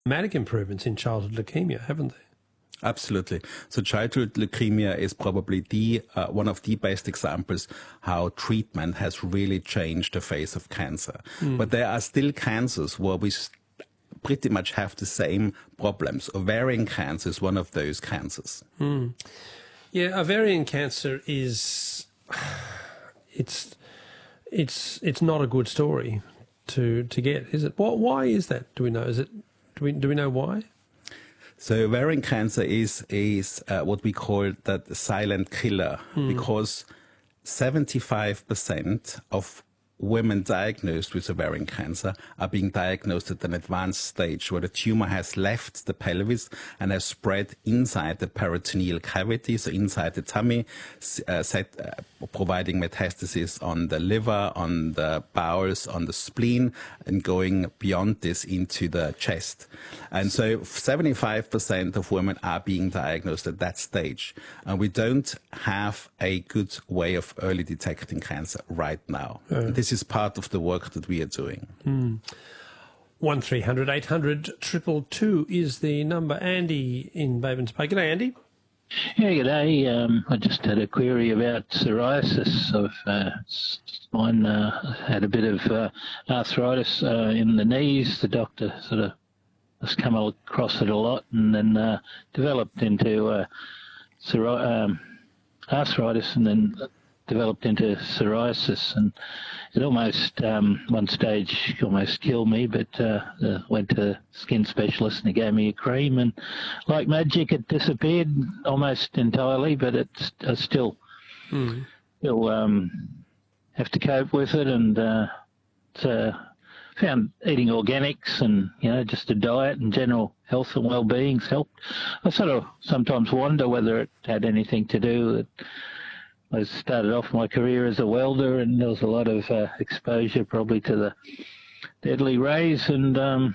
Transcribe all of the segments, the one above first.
dramatic improvements in childhood leukemia, haven't they? Absolutely. So childhood leukemia is probably one of the best examples how treatment has really changed the face of cancer. But there are still cancers where we pretty much have the same problems. Ovarian cancer is one of those cancers. Yeah, ovarian cancer is it's not a good story to get, is it? Why is that? Do we know? Do we know why? So ovarian cancer is what we call that silent killer, because 75% of women diagnosed with ovarian cancer are being diagnosed at an advanced stage where the tumor has left the pelvis and has spread inside the peritoneal cavity, so inside the tummy, providing metastasis on the liver, on the bowels, on the spleen, and going beyond this into the chest. And so 75% of women are being diagnosed at that stage. And we don't have a good way of early detecting cancer right now. This is part of the work that we are doing. 1300 800 222 is the number. Andy in Bavens Bay. G'day, Andy. Yeah, g'day. I just had a query about psoriasis. Mine had a bit of arthritis in the knees. The doctor sort of has come across it a lot and then developed into arthritis and then developed into psoriasis, and it almost one stage almost killed me, but went to a skin specialist and he gave me a cream, and like magic it disappeared almost entirely, but I still have to cope with it, and found eating organics and just a diet and general health and well-being's helped. I sort of sometimes wonder whether it had anything to do with I started off my career as a welder, and there was a lot of exposure probably to the deadly rays. And, I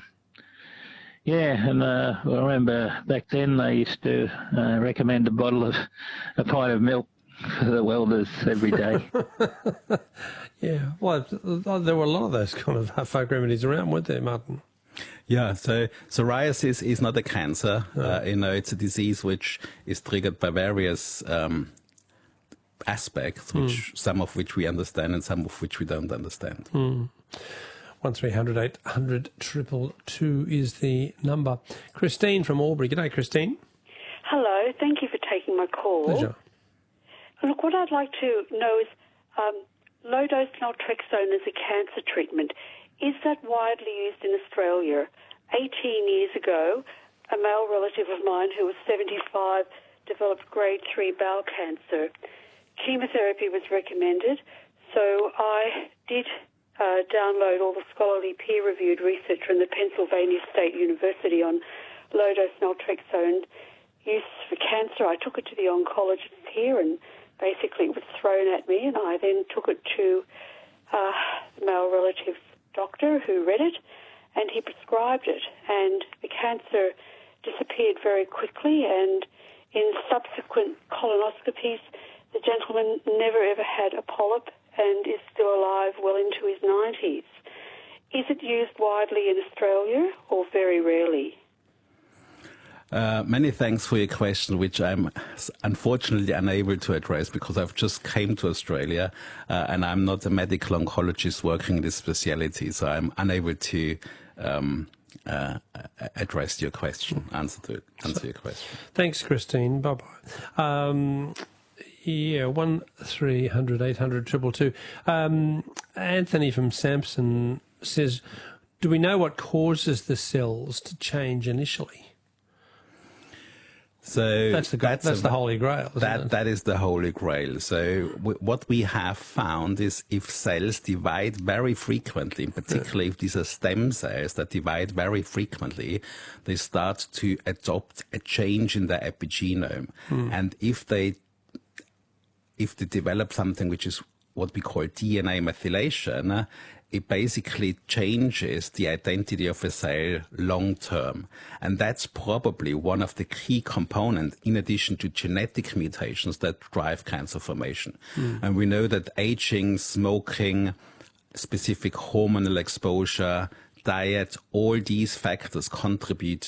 remember back then they used to recommend a pint of milk for the welders every day. Yeah, well, there were a lot of those kind of folk remedies around, weren't there, Martin? Yeah, so psoriasis is not a cancer. It's a disease which is triggered by various aspects, some of which we understand and some of which we don't understand. 1300 800 222 is the number. Christine from Albury. G'day, Christine. Hello, thank you for taking my call. Pleasure. Look, what I'd like to know is low-dose naltrexone as a cancer treatment. Is that widely used in Australia? 18 years ago, a male relative of mine who was 75 developed grade 3 bowel cancer. Chemotherapy was recommended, so I did download all the scholarly peer-reviewed research from the Pennsylvania State University on low-dose naltrexone use for cancer. I took it to the oncologist here, and basically it was thrown at me, and I then took it to the male relative's doctor who read it, and he prescribed it, and the cancer disappeared very quickly, and in subsequent colonoscopies, the gentleman never ever had a polyp and is still alive well into his 90s. Is it used widely in Australia or very rarely? Many thanks for your question, which I'm unfortunately unable to address because I've just came to Australia and I'm not a medical oncologist working in this speciality, so I'm unable to address your question, answer your question. Thanks, Christine. Bye-bye. 1300 800 222. Anthony from Sampson says, do we know what causes the cells to change initially? So that's the Holy Grail. That is the Holy Grail. So what we have found is if cells divide very frequently, particularly if these are stem cells that divide very frequently, they start to adopt a change in their epigenome. And if they develop something which is what we call DNA methylation, it basically changes the identity of a cell long term. And that's probably one of the key components, in addition to genetic mutations, that drive cancer formation. And we know that aging, smoking, specific hormonal exposure, diet, all these factors contribute